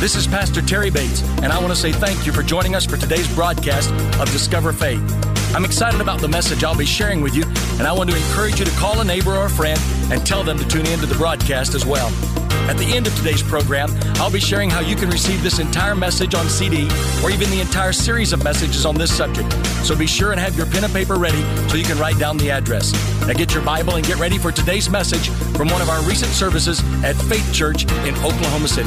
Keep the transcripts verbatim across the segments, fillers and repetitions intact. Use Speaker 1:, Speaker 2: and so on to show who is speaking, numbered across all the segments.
Speaker 1: This is Pastor Terry Bates, and I want to say thank you for joining us for today's broadcast of Discover Faith. I'm excited about the message I'll be sharing with you, and I want to encourage you to call a neighbor or a friend and tell them to tune in to the broadcast as well. At the end of today's program, I'll be sharing how you can receive this entire message on C D or even the entire series of messages on this subject. So be sure and have your pen and paper ready so you can write down the address. Now get your Bible and get ready for today's message from one of our recent services at Faith Church in Oklahoma City.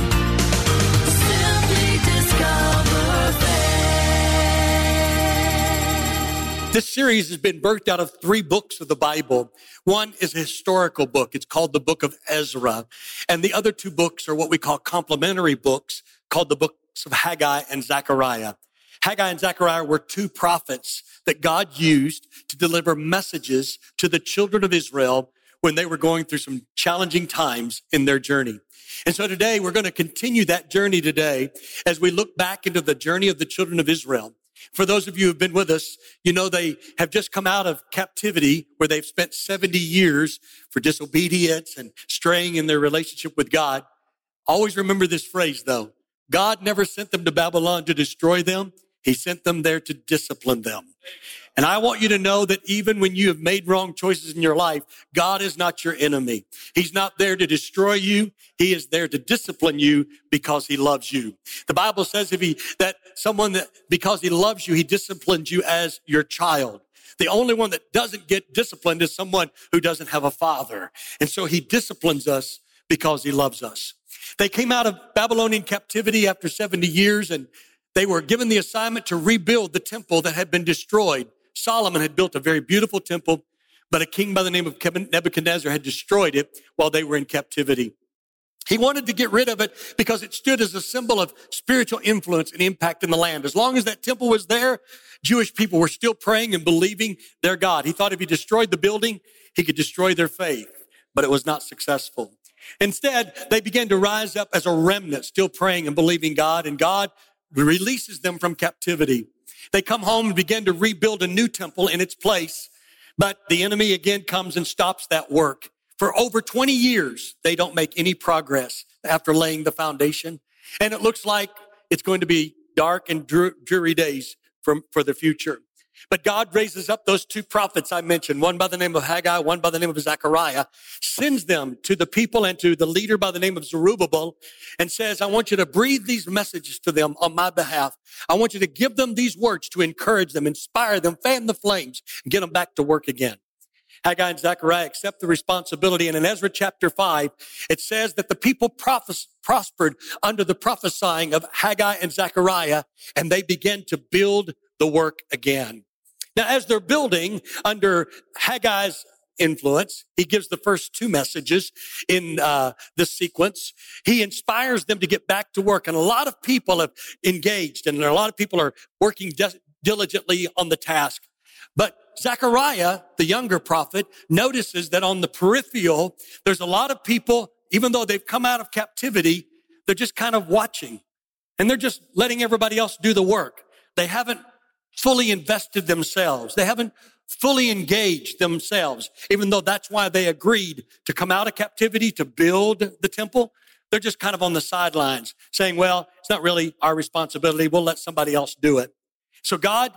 Speaker 1: This series has been birthed out of three books of the Bible. One is a historical book. It's called the Book of Ezra. And the other two books are what we call complementary books called the books of Haggai and Zechariah. Haggai and Zechariah were two prophets that God used to deliver messages to the children of Israel when they were going through some challenging times in their journey. And so today we're going to continue that journey today as we look back into the journey of the children of Israel. For those of you who have been with us, you know they have just come out of captivity where they've spent seventy years for disobedience and straying in their relationship with God. Always remember this phrase, though. God never sent them to Babylon to destroy them. He sent them there to discipline them. And I want you to know that even when you have made wrong choices in your life, God is not your enemy. He's not there to destroy you. He is there to discipline you because he loves you. The Bible says if he, that someone that, because he loves you, he disciplines you as your child. The only one that doesn't get disciplined is someone who doesn't have a father. And so he disciplines us because he loves us. They came out of Babylonian captivity after seventy years, and they were given the assignment to rebuild the temple that had been destroyed. Solomon had built a very beautiful temple, but a king by the name of Nebuchadnezzar had destroyed it while they were in captivity. He wanted to get rid of it because it stood as a symbol of spiritual influence and impact in the land. As long as that temple was there, Jewish people were still praying and believing their God. He thought if he destroyed the building, he could destroy their faith, but it was not successful. Instead, they began to rise up as a remnant, still praying and believing God, and God releases them from captivity. They come home and begin to rebuild a new temple in its place, but the enemy again comes and stops that work. For over twenty years, they don't make any progress after laying the foundation, and it looks like it's going to be dark and dreary days for, for the future. But God raises up those two prophets I mentioned, one by the name of Haggai, one by the name of Zechariah, sends them to the people and to the leader by the name of Zerubbabel and says, I want you to breathe these messages to them on my behalf. I want you to give them these words to encourage them, inspire them, fan the flames, and get them back to work again. Haggai and Zechariah accept the responsibility. And in Ezra chapter five, it says that the people prophes- prospered under the prophesying of Haggai and Zechariah, and they began to build the work again. Now, as they're building under Haggai's influence, he gives the first two messages in uh, this sequence. He inspires them to get back to work. And a lot of people have engaged, and a lot of people are working de- diligently on the task. But Zechariah, the younger prophet, notices that on the peripheral, there's a lot of people, even though they've come out of captivity, they're just kind of watching. And they're just letting everybody else do the work. They haven't fully invested themselves. They haven't fully engaged themselves, even though that's why they agreed to come out of captivity to build the temple. They're just kind of on the sidelines saying, well, it's not really our responsibility. We'll let somebody else do it. So God,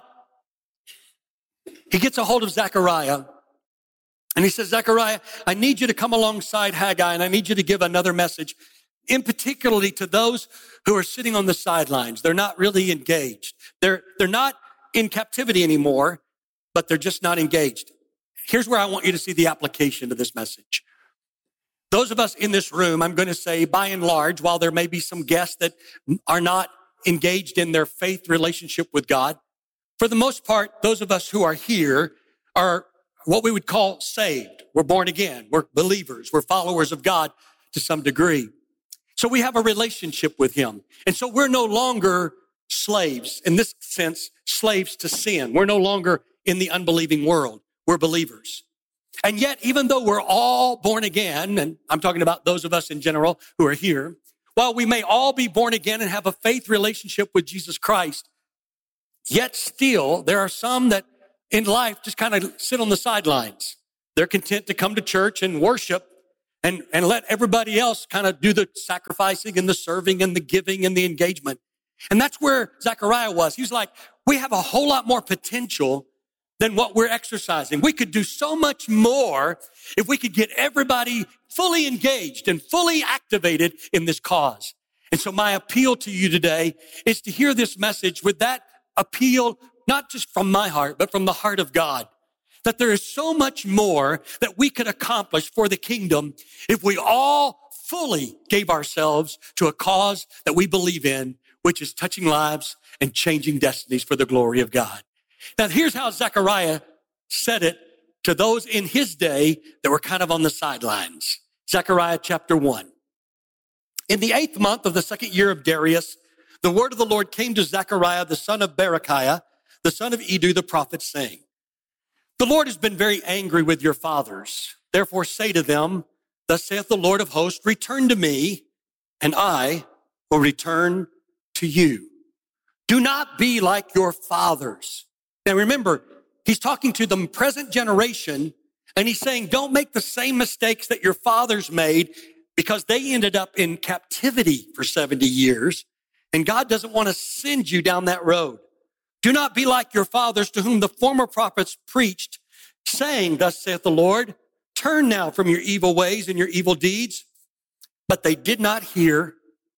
Speaker 1: he gets a hold of Zechariah and he says, Zechariah, I need you to come alongside Haggai and I need you to give another message, in particularly to those who are sitting on the sidelines. They're not really engaged. They're, they're not in captivity anymore, but they're just not engaged. Here's where I want you to see the application of this message. Those of us in this room, I'm going to say by and large, while there may be some guests that are not engaged in their faith relationship with God, for the most part, those of us who are here are what we would call saved. We're born again. We're believers. We're followers of God to some degree. So we have a relationship with him. And so we're no longer slaves, in this sense, slaves to sin. We're no longer in the unbelieving world. We're believers. And yet, even though we're all born again, and I'm talking about those of us in general who are here, while we may all be born again and have a faith relationship with Jesus Christ, yet still there are some that in life just kind of sit on the sidelines. They're content to come to church and worship, and, and let everybody else kind of do the sacrificing and the serving and the giving and the engagement. And that's where Zechariah was. He was like, we have a whole lot more potential than what we're exercising. We could do so much more if we could get everybody fully engaged and fully activated in this cause. And so my appeal to you today is to hear this message with that appeal, not just from my heart, but from the heart of God, that there is so much more that we could accomplish for the kingdom if we all fully gave ourselves to a cause that we believe in, which is touching lives and changing destinies for the glory of God. Now, here's how Zechariah said it to those in his day that were kind of on the sidelines. Zechariah chapter one. In the eighth month of the second year of Darius, the word of the Lord came to Zechariah, the son of Berechiah, the son of Iddo, the prophet, saying, the Lord has been very angry with your fathers. Therefore say to them, thus saith the Lord of hosts, return to me, and I will return to you. Do not be like your fathers. Now remember, he's talking to the present generation, and he's saying, don't make the same mistakes that your fathers made, because they ended up in captivity for seventy years, and God doesn't want to send you down that road. Do not be like your fathers, to whom the former prophets preached, saying, thus saith the Lord, turn now from your evil ways and your evil deeds. But they did not hear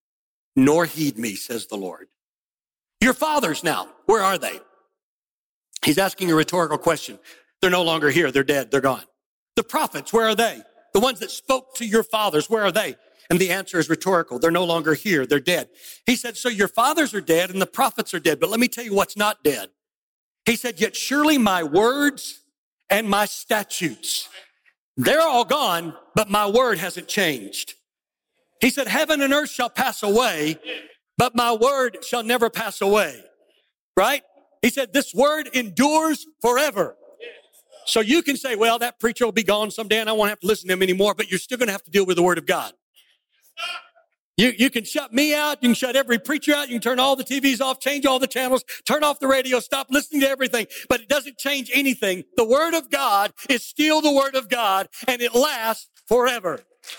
Speaker 1: nor heed me, says the Lord. Your fathers now, where are they? He's asking a rhetorical question. They're no longer here. They're dead. They're gone. The prophets, where are they? The ones that spoke to your fathers, where are they? And the answer is rhetorical. They're no longer here. They're dead. He said, so your fathers are dead and the prophets are dead. But let me tell you what's not dead. He said, yet surely my words and my statutes, they're all gone, but my word hasn't changed. He said, heaven and earth shall pass away, but my word shall never pass away. Right? He said, this word endures forever. So you can say, well, that preacher will be gone someday and I won't have to listen to him anymore, but you're still going to have to deal with the word of God. You, you can shut me out. You can shut every preacher out. You can turn all the T Vs off, change all the channels, turn off the radio, stop listening to everything, but it doesn't change anything. The word of God is still the word of God, and it lasts forever.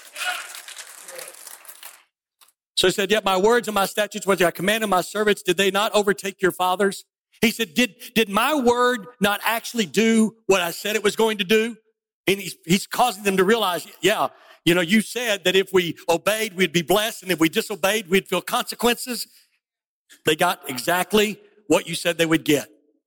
Speaker 1: So he said, yet my words and my statutes, which I commanded my servants, did they not overtake your fathers? He said, did, did my word not actually do what I said it was going to do? And he's, he's causing them to realize, yeah, you know, you said that if we obeyed, we'd be blessed. And if we disobeyed, we'd feel consequences. They got exactly what you said they would get.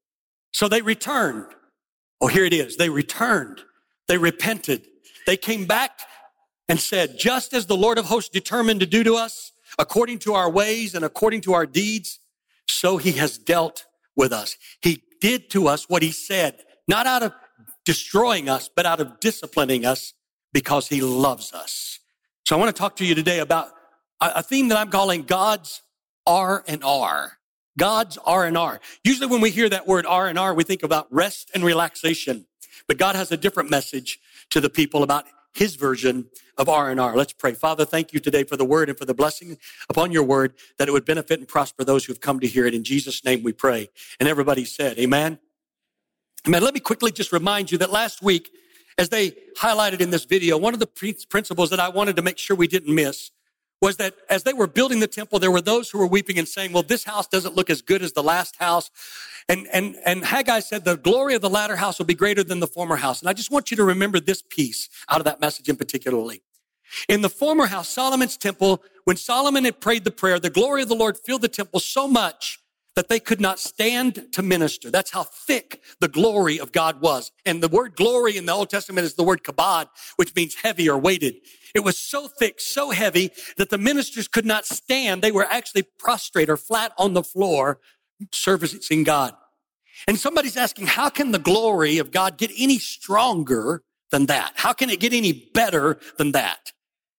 Speaker 1: So they returned. Oh, here it is. They returned. They repented. They came back and said, just as the Lord of hosts determined to do to us, according to our ways and according to our deeds, so he has dealt with us. He did to us what he said, not out of destroying us, but out of disciplining us because he loves us. So I want to talk to you today about a theme that I'm calling God's R and R. God's R and R. Usually when we hear that word R and R, we think about rest and relaxation, but God has a different message to the people about his version of R and R. Let's pray. Father, thank you today for the word and for the blessing upon your word, that it would benefit and prosper those who have come to hear it. In Jesus' name we pray. And everybody said, amen. Amen. Let me quickly just remind you that last week, as they highlighted in this video, one of the principles that I wanted to make sure we didn't miss was that as they were building the temple, there were those who were weeping and saying, well, this house doesn't look as good as the last house. And, and, and Haggai said, the glory of the latter house will be greater than the former house. And I just want you to remember this piece out of that message in particularly. In the former house, Solomon's temple, when Solomon had prayed the prayer, the glory of the Lord filled the temple so much that they could not stand to minister. That's how thick the glory of God was. And the word glory in the Old Testament is the word kabod, which means heavy or weighted. It was so thick, so heavy that the ministers could not stand. They were actually prostrate or flat on the floor servicing God. And somebody's asking, how can the glory of God get any stronger than that? How can it get any better than that?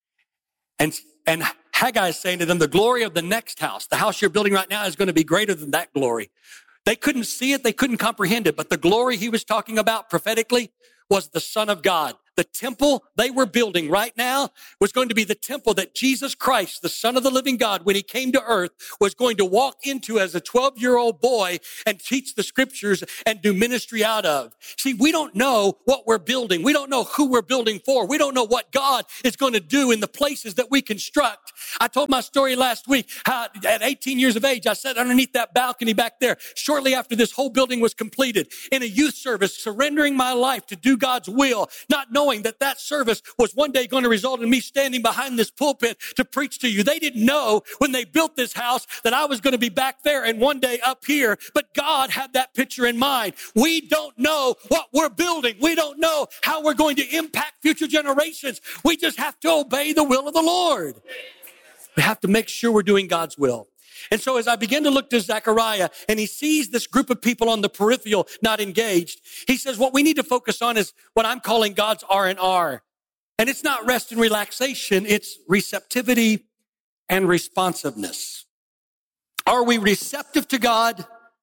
Speaker 1: And, and Haggai is saying to them, the glory of the next house, the house you're building right now, is going to be greater than that glory. They couldn't see it. They couldn't comprehend it. But the glory he was talking about prophetically was the Son of God, the temple they were building right now was going to be the temple that Jesus Christ, the Son of the living God, when he came to earth, was going to walk into as a twelve-year-old boy and teach the scriptures and do ministry out of. See, we don't know what we're building. We don't know who we're building for. We don't know what God is going to do in the places that we construct. I told my story last week how at eighteen years of age, I sat underneath that balcony back there shortly after this whole building was completed in a youth service, surrendering my life to do God's will, not knowing that that service was one day going to result in me standing behind this pulpit to preach to you. They didn't know when they built this house that I was going to be back there and one day up here, but God had that picture in mind. We don't know what we're building. We don't know how we're going to impact future generations. We just have to obey the will of the Lord. We have to make sure we're doing God's will. And so as I begin to look to Zechariah and he sees this group of people on the peripheral not engaged, he says what we need to focus on is what I'm calling God's R and R. And it's not rest and relaxation, it's receptivity and responsiveness. Are we receptive to God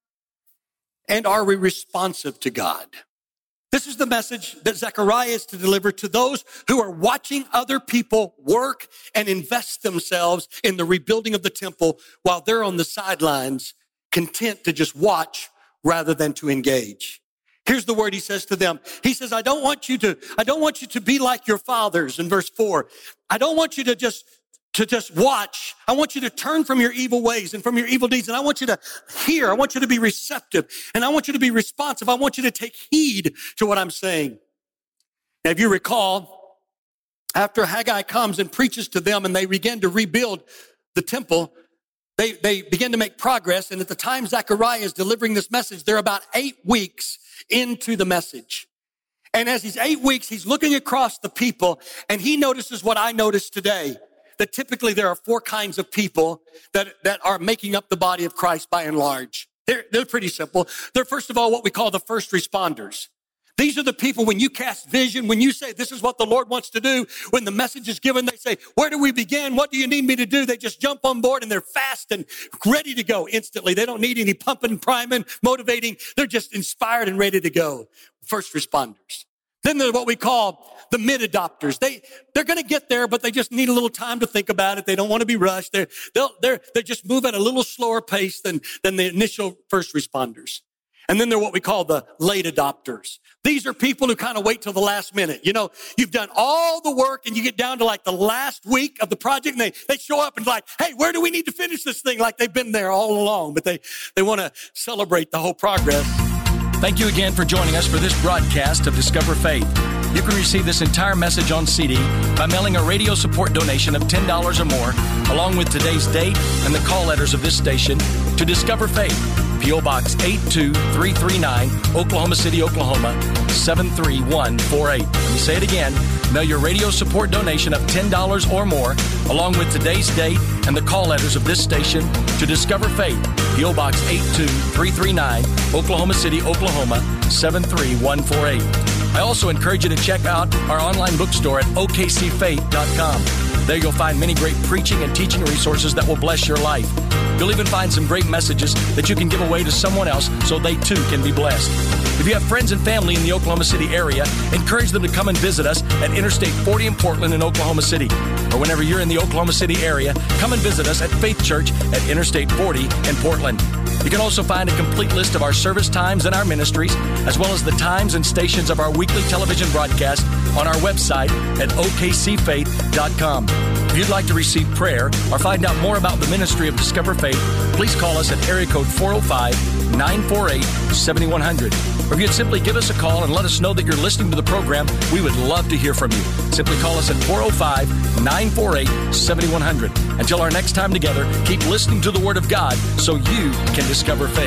Speaker 1: and are we responsive to God? This is the message that Zechariah is to deliver to those who are watching other people work and invest themselves in the rebuilding of the temple while they're on the sidelines, content to just watch rather than to engage. Here's the word he says to them. He says, I don't want you to, I don't want you to be like your fathers in verse four. I don't want you to just to just watch. I want you to turn from your evil ways and from your evil deeds. And I want you to hear. I want you to be receptive. And I want you to be responsive. I want you to take heed to what I'm saying. Now, if you recall, after Haggai comes and preaches to them and they begin to rebuild the temple, they, they begin to make progress. And at the time Zechariah is delivering this message, they're about eight weeks into the message. And as he's eight weeks, he's looking across the people and he notices what I noticed today. That typically there are four kinds of people that, that are making up the body of Christ by and large. They're, they're pretty simple. They're first of all what we call the first responders. These are the people when you cast vision, when you say this is what the Lord wants to do, when the message is given, they say, where do we begin? What do you need me to do? They just jump on board and they're fast and ready to go instantly. They don't need any pumping, priming, motivating. They're just inspired and ready to go. First responders. Then there's what we call the mid-adopters. They, they're going to get there, but they just need a little time to think about it. They don't want to be rushed. They're, they'll, they're, they just move at a little slower pace than, than the initial first responders. And then they're what we call the late adopters. These are people who kind of wait till the last minute. You know, you've done all the work and you get down to like the last week of the project and they, they show up and like, hey, where do we need to finish this thing? Like they've been there all along, but they, they want to celebrate the whole progress.
Speaker 2: Thank you again for joining us for this broadcast of Discover Faith. You can receive this entire message on C D by mailing a radio support donation of ten dollars or more, along with today's date and the call letters of this station, to Discover Faith, P O Box eight two three three nine, Oklahoma City, Oklahoma, seven three one four eight. Let me say it again. Mail your radio support donation of ten dollars or more, along with today's date and the call letters of this station, to Discover Faith, P O Box eight two three three nine, Oklahoma City, Oklahoma, seven three one four eight. I also encourage you to check out our online bookstore at O K C faith dot com. There you'll find many great preaching and teaching resources that will bless your life. You'll even find some great messages that you can give away to someone else so they too can be blessed. If you have friends and family in the Oklahoma City area, encourage them to come and visit us at Interstate forty in Portland in Oklahoma City. Or whenever you're in the Oklahoma City area, come and visit us at Faith Church at Interstate forty in Portland. You can also find a complete list of our service times and our ministries, as well as the times and stations of our weekly television broadcast on our website at O K C faith dot com. If you'd like to receive prayer or find out more about the ministry of Discover Faith, please call us at area code four oh five, nine four eight, seven one zero zero. Or if you'd simply give us a call and let us know that you're listening to the program, we would love to hear from you. Simply call us at four oh five, nine four eight, seven one zero zero. Until our next time together, keep listening to the Word of God so you can discover faith.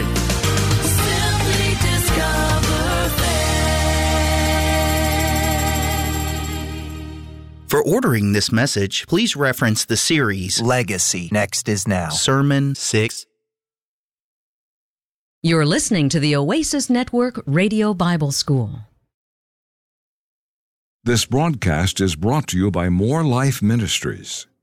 Speaker 3: Simply discover faith.
Speaker 4: For ordering this message, please reference the series
Speaker 5: Legacy. Next is now.
Speaker 4: Sermon six.
Speaker 6: You're listening to the Oasis Network Radio Bible School.
Speaker 7: This broadcast is brought to you by More Life Ministries.